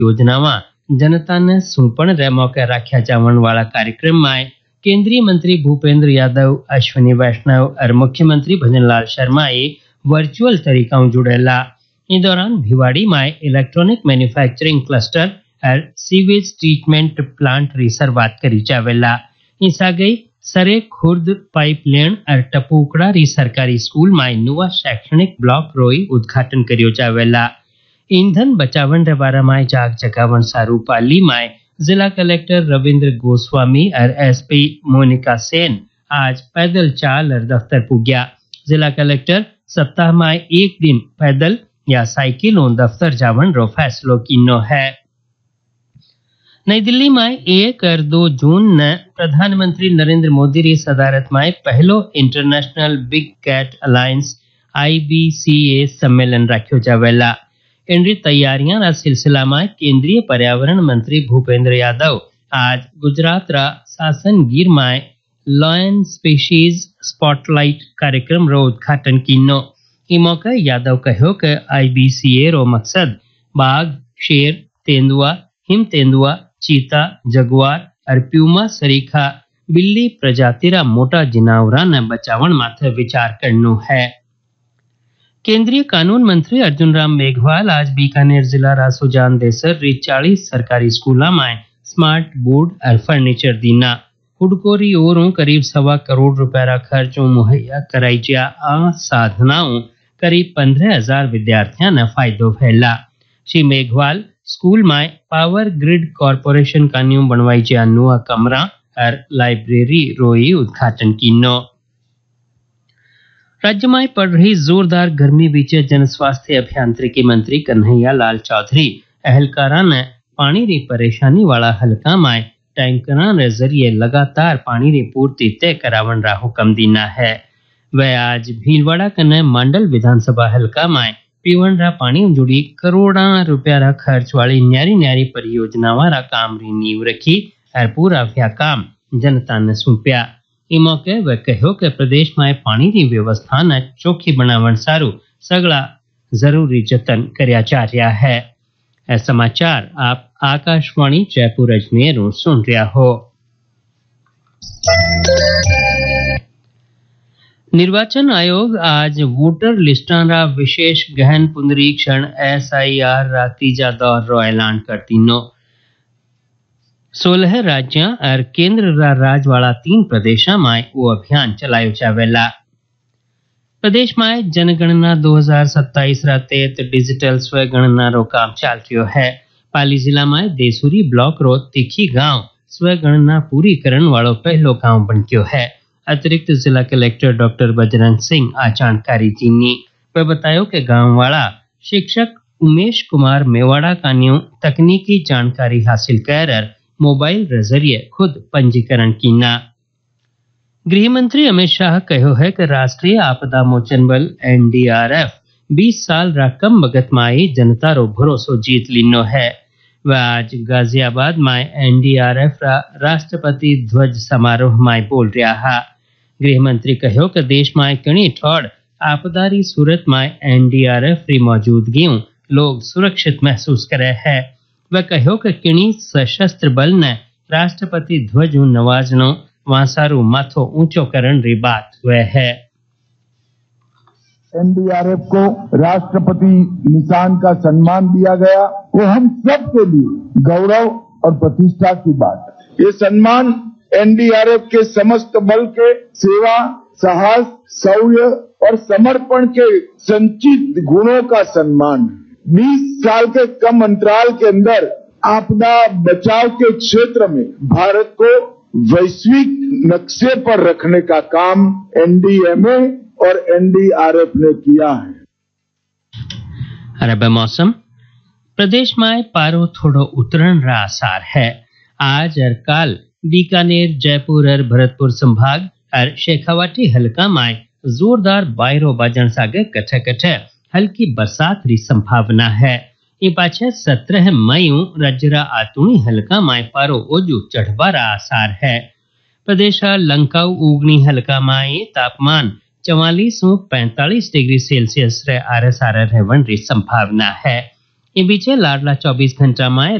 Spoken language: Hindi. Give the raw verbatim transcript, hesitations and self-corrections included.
योजनावां जनता ने सूंपण रे मौके राख्या जावण वाला कार्यक्रम में केंद्रीय मंत्री भूपेंद्र यादव, अश्विनी वैष्णव और मुख्यमंत्री भजनलाल शर्मा वर्चुअल तरीका जुड़ेला। इस दौरान भिवाड़ी में इलेक्ट्रॉनिक मैन्युफैक्चरिंग क्लस्टर और सीवेज ट्रीटमेंट प्लांट री शुरुआत करी जावेला। इस आगे सरे खुर्द पाइपलाइन और टपूकड़ा री सरकारी स्कूल में नवा शैक्षणिक ब्लॉक रोई उद्घाटन करियो जावेला। ईंधन बचावन रे बारे में जाग जगावन सारू पाली में जिला कलेक्टर रविंद्र गोस्वामी और एसपी मोनिका सेन आज पैदल चाल और दफ्तर पुग्या। जिला कलेक्टर सप्ताह में एक दिन पैदल या साइकिल और दफ्तर जावन रो फैसलो किनो है। नई दिल्ली में एक और दो जून न प्रधानमंत्री नरेंद्र मोदी री सदारत में पहलो इंटरनेशनल बिग कैट अलायंस आई बी सी ए सम्मेलन रखो जावेला। इनरी तैयारियां रा सिलसिला में केंद्रीय पर्यावरण मंत्री भूपेंद्र यादव आज गुजरात रा सासन गिर में लॉयन स्पीशीज स्पॉटलाइट कार्यक्रम रो उद्घाटन किनो। ई मौके यादव कहो कि आई बी सी ए रो मकसद बाघ, शेर, तेंदुआ, हिम तेंदुआ, चीता, जगुआर और प्यूमा सरीखा बिल्ली प्रजाति रा मोटा जिनावरा ने बचावन माथे विचार करनो है। केंद्रीय कानून मंत्री अर्जुन राम मेघवाल आज बीकानेर जिला रा सुजान देसर री चालीस सरकारी स्कूलों में स्मार्ट बोर्ड और फर्नीचर दीना। हुडकोरी ओरों करीब सवा करोड़ रुपए रा खर्चों मुहैया कराई जा आ साधनाओं करीब पंद्रह हजार विद्यार्थियों ने फायदो फैला। श्री मेघवाल स्कूल में पावर ग्रिड कॉरपोरेशन का न्यू बनवाई जा नुआ कमरा और लाइब्रेरी रोई उद्घाटन किनो। राज्य में पड़ रही जोरदार गर्मी बीच जन स्वास्थ्य अभियांत्रिकी मंत्री कन्हैया लाल चौधरी अहलकारा ने पानी री परेशानी वाला हलका में टैंकरा रे जरिए लगातार पानी री पूर्ति तय करावन रा हुक्म दीना है। वह आज भीलवाड़ा कने मंडल विधानसभा हलका में पीवन रा पानी जुड़ी करोड़ा रुपया रा खर्च वाली न्यारी न्यारी परियोजनावां रा काम री नींव रखी और पूरा व्या काम जनता ने सौंप्या। ई मौके वह कहो कि प्रदेश में पानी री व्यवस्था ने चोखी बनावन सारू सगला जरूरी जतन करया जा रहा है। ऐ समाचार आप आकाशवाणी जयपुर अजमेर सुन रहा हो। निर्वाचन आयोग आज वोटर लिस्टां रा विशेष गहन पुनरीक्षण एस आई आर रा तीजा दौर रो ऐलान करती नो। सोलह राज्य और केंद्र रा राज वाला तीन प्रदेशा में वो अभियान चलायो जावेला। प्रदेश में जनगणना दो हजार सत्ताईस रा तहत डिजिटल स्वगणना रो काम चल रहा है। पाली जिला में देसुरी ब्लॉक रो तिखी गांव स्वगणना पूरी करण वालो पहलो गांव बन गयो है। अतिरिक्त जिला कलेक्टर डॉक्टर बजरंग सिंह आ जानकारी दीनी। वह बतायो कि गांव वाला शिक्षक उमेश कुमार मेवाड़ा का न्यू तकनीकी जानकारी हासिल कर मोबाइल के जरिए खुद पंजीकरण कीना। गृह मंत्री अमित शाह कहो है कि राष्ट्रीय आपदा मोचन बल एन डी आर एफ बीस साल रा कम बगत में आई जनता रो भरोसो जीत लिनो है। वह आज गाजियाबाद में एन डी आर एफ रा राष्ट्रपति ध्वज समारोह में बोल रहा है। गृह मंत्री कहो कि देश में कणी ठोड़ आपदा री सूरत में एन डी आर एफ री मौजूदगी लोग सुरक्षित महसूस करे है। वह कहो कि किणी सशस्त्र बल ने राष्ट्रपति ध्वज नवाजनो वासारू माथो ऊंचो करण री बात वह है। एन डी आर एफ को राष्ट्रपति निशान का सम्मान दिया गया, वो हम सब के लिए गौरव और प्रतिष्ठा की बात है। ये सम्मान एन डी आर एफ के समस्त बल के सेवा, साहस, शौर्य और समर्पण के संचित गुणों का सम्मान है। बीस साल के कम अंतराल के अंदर आपदा बचाव के क्षेत्र में भारत को वैश्विक नक्शे पर रखने का काम एन डी एम ए और एन डी आर एफ ने किया है। अरब मौसम प्रदेश में पारो थोड़ो उतरण रा आसार है। आज और काल बीकानेर, जयपुर और भरतपुर संभाग और शेखावाटी हलका में जोरदार बायरो बाजन सागे कठे कठे हल्की बरसात री संभावना है। ये पाछे सत्रह मई राज्यरा आतुणी हलका में पारो ओजू चढ़वारा आसार है। प्रदेश लंकाऊ उगनी हलका में तापमान चवालीस पैंतालीस डिग्री सेल्सियस रे आरस आर रहवन री संभावना है। એ બીચે લાડલા ચોવીસ ઘંટામાં